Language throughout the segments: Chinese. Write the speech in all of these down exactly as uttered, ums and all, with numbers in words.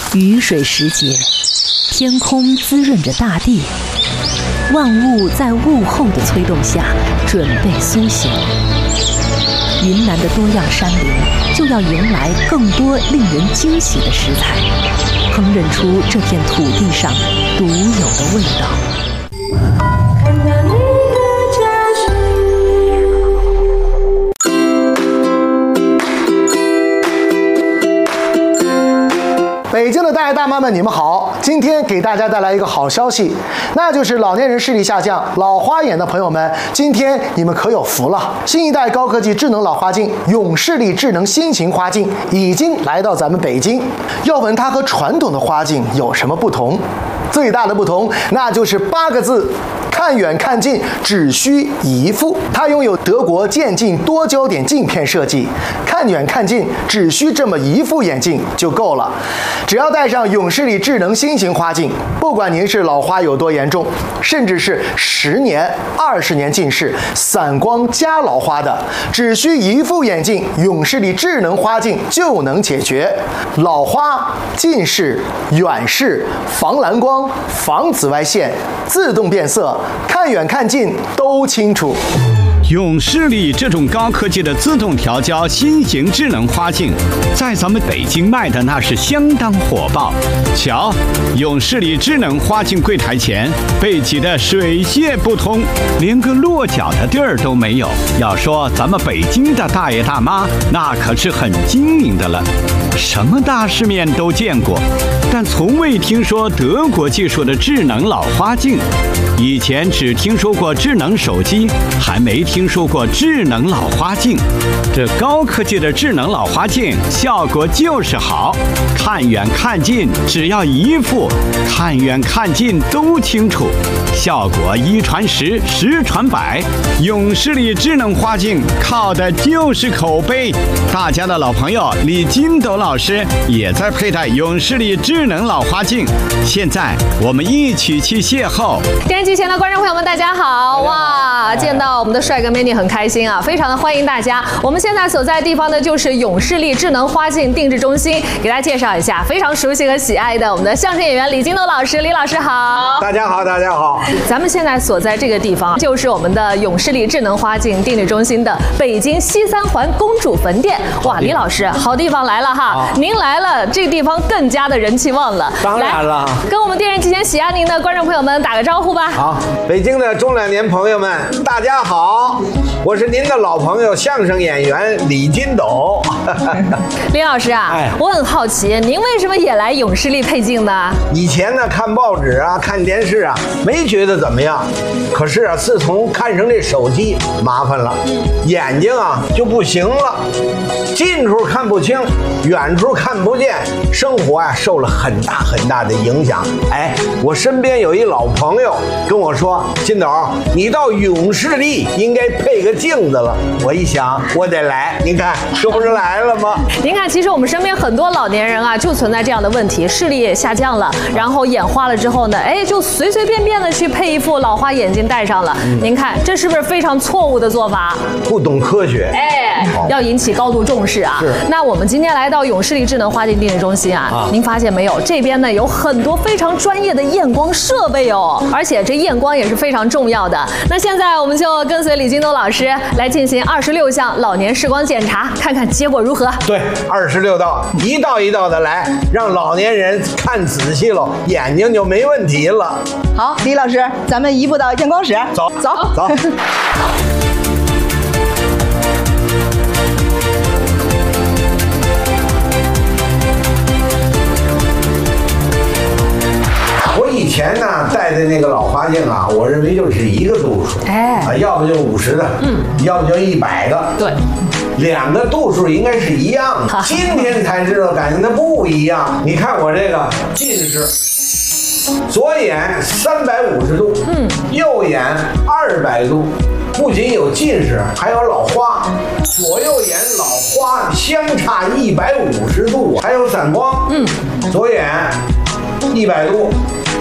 雨水时节，天空滋润着大地，万物在物候的催动下准备苏醒。云南的多样山林就要迎来更多令人惊喜的食材，烹饪出这片土地上独有的味道。 北京的大爷大妈们，你们好！今天给大家带来一个好消息，那就是老年人视力下降、老花眼的朋友们，今天你们可有福了！新一代高科技智能老花镜永视力智能新型花镜已经来到咱们北京。要问它和传统的花镜有什么不同？最大的不同，那就是八个字：看远看近，只需一副。它拥有德国渐进多焦点镜片设计，看远看近只需这么一副眼镜就够了。只要戴上永视力智能新型花镜，不管您是老花有多严重，甚至是十年、二十年近视、散光加老花的，只需一副眼镜，永视力智能花镜就能解决老花、近视、远视、防蓝光、防紫外线、自动变色，看远看近都清楚。 永视力这种高科技的自动调焦新型智能花镜，在咱们北京卖的那是相当火爆。瞧，永视力智能花镜柜台前被挤得水泄不通，连个落脚的地儿都没有。要说咱们北京的大爷大妈，那可是很精明的了，什么大世面都见过，但从未听说德国技术的智能老花镜。以前只听说过智能手机，还没听说过智能老花镜。这高科技的智能老花镜效果就是好，看远看近只要一副，看远看近都清楚，效果一传十，十传百。永视力智能花镜靠的就是口碑。大家的老朋友李金斗老师也在佩戴永视力智能老花镜，现在我们一起去邂逅。 电视机前的观众朋友们，大家好！哇，见到我们的帅哥美女很开心啊，非常的欢迎大家。我们现在所在的地方呢，就是永视力智能花镜定制中心，给大家介绍一下非常熟悉和喜爱的我们的相声演员李金斗老师，李老师好。 大家好，大家好。 咱们现在所在这个地方，就是我们的永视力智能花镜定制中心的北京西三环公主坟店。哇，李老师，好地方来了哈！您来了，这个地方更加的人气旺了。 当然了， 跟我们电视机前喜爱您的观众朋友们打个招呼吧。 好，北京的中老年朋友们，大家好，我是您的老朋友相声演员李金斗。 李老师啊，哎、我很好奇，您为什么也来永视力配镜呢？ 以前呢，看报纸啊，看电视啊，没觉得怎么样。可是啊，自从看上这手机，麻烦了，眼睛啊就不行了，近处看不清，远处看不见，生活啊受了很大很大的影响。哎，我身边有一老朋友跟我说，金斗，你到永视力应该配个镜子了。我一想，我得来，您看这不是来了吗？ 您看，其实我们身边很多老年人啊，就存在这样的问题，视力也下降了，然后眼花了之后呢，哎，就随随便便的去配一副老花眼镜戴上了。嗯、您看，这是不是非常错误的做法？ 不懂科学， 哎，要引起高度重视啊。那我们今天来到永视力智能花镜定制中心啊，啊您发现没有？这边呢有很多非常专业的验光设备哦，而且这验光也是非常重要的。那现在我们就跟随李金斗老师来进行二十六项老年视光检查，看看结果如何。 对，二十六道，一道一道的来，让老年人看仔细了，眼睛就没问题了。 好，李老师，咱们移步到验光室， 走走走。以前呢戴的那个老花镜啊，我认为就是一个度数，哎，啊，要不就五十的，嗯，要不就一百个， 对， 两个度数应该是一样的。今天才知道，感觉它不一样。你看我这个近视，左眼三百五十度，嗯，右眼二百度，不仅有近视，还有老花，左右眼老花相差一百五十度，还有散光，嗯，左眼一百度。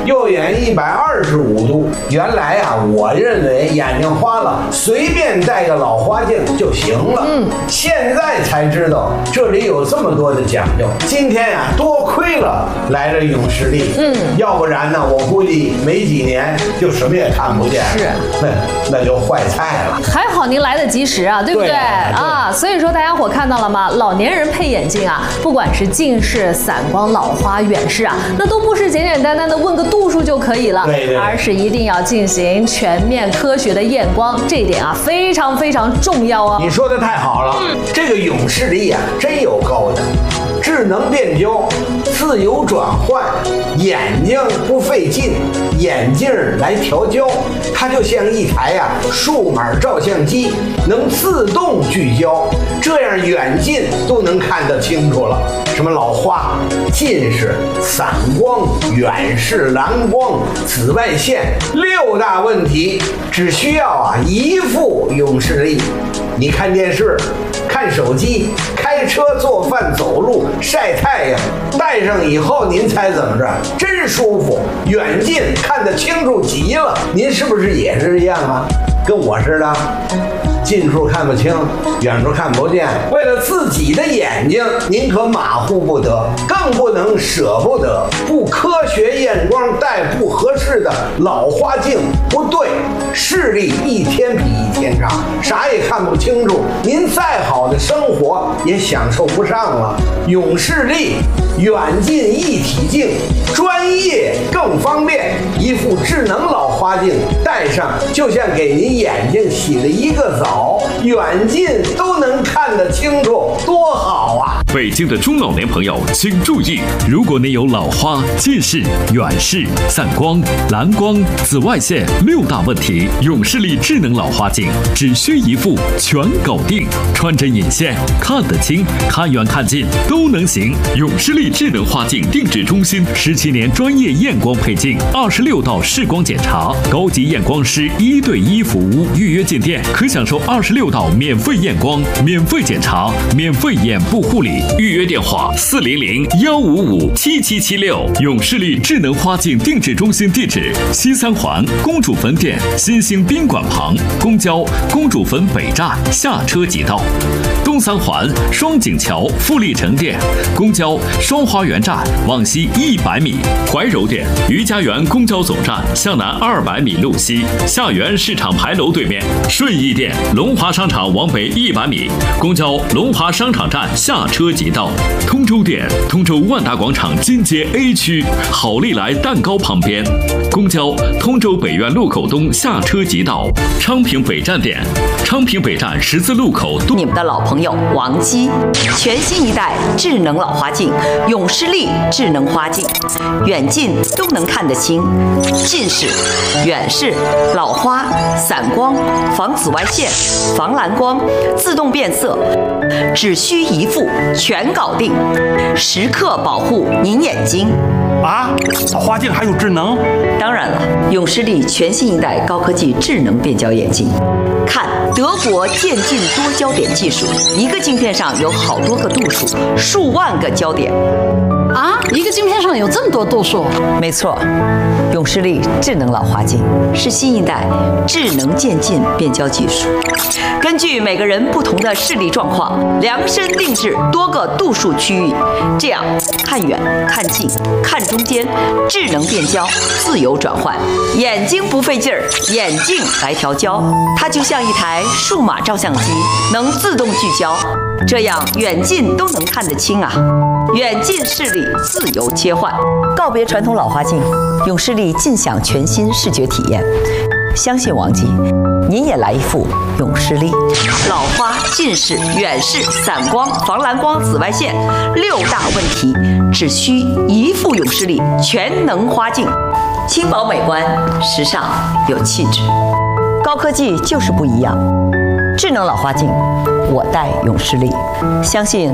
右眼一百二十五度。原来啊，我认为眼睛花了随便戴个老花镜就行了。嗯，现在才知道这里有这么多的讲究。今天呀、啊，多亏了来了永视力。嗯，要不然呢，我估计没几年就什么也看不见。是，那那就坏菜了。 还好您来得及时啊，对不对？对啊，所以说大家伙看到了吗？老年人配眼镜啊，不管是近视、散光、老花、远视啊，那都不是简简单单的问个度数就可以了， 对对， 而是一定要进行全面科学的验光，这一点啊非常非常重要哦。 你说的太好了，嗯、这个永视力啊真有高的，智能变焦，自由转换，眼睛不费劲，眼镜来调焦，它就像一台呀、啊、数码照相机，能自动聚焦，这样远近都能看得清楚了。什么老花、近视、散光、远视、蓝光、紫外线六大问题，只需要啊一副永视力。你看电视、看手机、开车、做饭、走路、晒太阳，戴上以后您猜怎么着？真舒服，远近看得清楚极了。您是不是也是这样啊？跟我似的，近处看不清，远处看不见。为了自己的眼睛，您可马虎不得，更不能舍不得。不科学验光戴不合适的老花镜，不对，视力一天比一天差，啥也看不清楚，您再好的生活也享受不上了。永视力远近一体镜，专业更方便，一副智能老花镜戴上，就像给您眼睛洗了一个澡，远近都能看得清楚，多好啊！ 北京的中老年朋友请注意，如果您有老花、近视、远视、散光、蓝光、紫外线六大问题，永视力智能老花镜只需一副全搞定，穿针引线，看得清，看远看近都能行。永视力智能花镜定制中心十七年专业验光配镜，二十六道视光检查，高级验光师一对一服务，预约进店可享受二十六道免费验光、免费检查、免费眼部护理。预约电话：四零零幺五五七七七六。永视力智能花镜定制中心地址：西三环公主坟店新兴宾馆旁，公交公主坟北站下车即到；东三环双井桥富力城店，公交双花园站往西一百米；怀柔店余家园公交总站向南二百米路西，下园市场牌楼对面；顺义店龙华商场往北一百米，公交龙华商场站下车即到；通州店通州万达广场金街 A 区好利来蛋糕旁边，公交通州北苑路口东下车即到；昌平北站店昌平北站十字路口东。 你们的老朋友王姬，全新一代智能老花镜永视力智能花镜，远近都能看得清，近视、远视、老花、散光、防紫外线、防蓝光、自动变色，只需一副全搞定，时刻保护您眼睛。 啊，花镜还有智能？ 当然了，永视力全新一代高科技智能变焦眼镜，看德国渐进多焦点技术，一个镜片上有好多个度数，数万个焦点。 啊，一个镜片上有这么多度数？ 没错，永视力智能老花镜是新一代智能渐进变焦技术，根据每个人不同的视力状况，量身定制多个度数区域，这样看远、看近、看中间，智能变焦，自由转换，眼睛不费劲儿，眼镜来调焦，它就像一台数码照相机，能自动聚焦，这样远近都能看得清啊。远近视力自由切换，告别传统老花镜，永视力尽享全新视觉体验。相信王姬，您也来一副永视力。老花、近视、远视、散光、防蓝光、紫外线六大问题，只需一副永视力全能花镜，轻薄美观，时尚有气质。高科技就是不一样。智能老花镜，我戴永视力，相信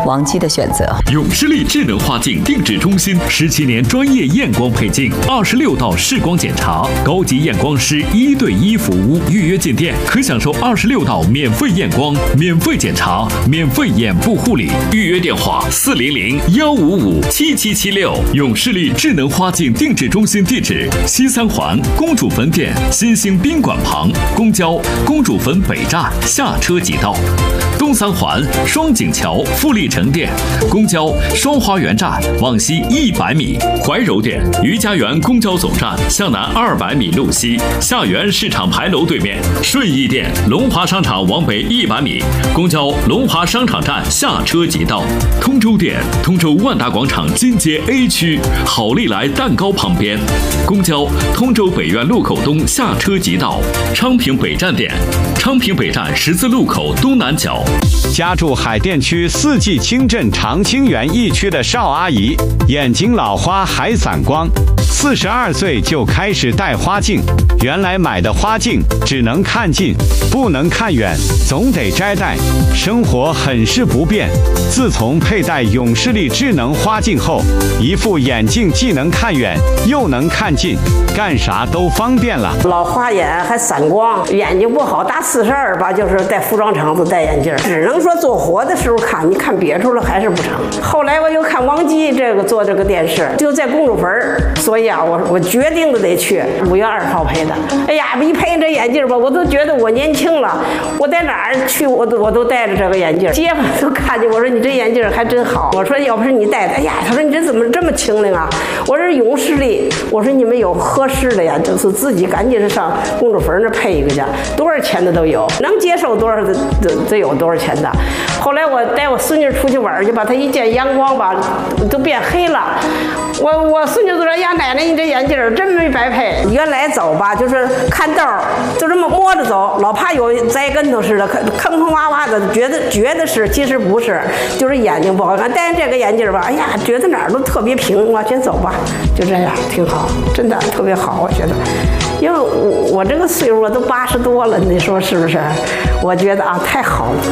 王姬的选择。 永视力智能花镜定制中心十七年专业验光配镜，二十六道视光检查，高级验光师一对一服务。预约进店可享受二十六道免费验光、免费检查、免费眼部护理。预约电话：四零零幺五五七七七六。永视力智能花镜定制中心地址：西三环公主坟店新兴宾馆旁，公交公主坟北站下车即到；东三环双井桥富力城店，公交双花园站往西一百米；怀柔店余家园公交总站向南二百米路西，下园市场牌楼对面；顺义店龙华商场往北一百米，公交龙华商场站下车即到；通州店通州万达广场金街 A 区好利来蛋糕旁边，公交通州北苑路口东下车即到；昌平北站店昌平北站十字路口东南角。 家住海淀区四季青镇长青园一区的邵阿姨，眼睛老花还散光，四十二岁就开始戴花镜。原来买的花镜只能看近，不能看远，总得摘戴，生活很是不便。自从佩戴永视力智能花镜后，一副眼镜既能看远又能看近，干啥都方便了。 老花眼还散光，眼睛不好，大四十二吧，就是在服装厂子戴眼镜，只能说做活的时候看，你看别处了还是不成。后来我又看王姬这个做这个电视，就在公主坟，所以啊，我我决定的得去。五月二号配的，哎呀，一配这眼镜吧，我都觉得我年轻了。我在哪儿去，我都我都戴着这个眼镜，街坊都看见我说你这眼镜还真好。我说要不是你戴的，哎呀，他说你这怎么这么清灵啊？我说永视力，我说你们有合适的呀，就是自己赶紧是上公主坟那配一个去，多少钱的都有，能接受多少的都有多少钱的。后来我带我孙女出去玩去吧，她一见阳光吧，都变黑了。我我孙女就说呀，奶奶你这眼镜真没白配。原来走吧，就是看道就这么摸着走，老怕有栽跟头似的，坑坑洼洼的，觉得觉得是，其实不是，就是眼睛不好看。戴这个眼镜吧，哎呀，觉得哪儿都特别平，往前走吧，就这样挺好，真的特别好，我觉得。因为我我这个岁数我都八十多了，你说是不是？我觉得啊，太好了。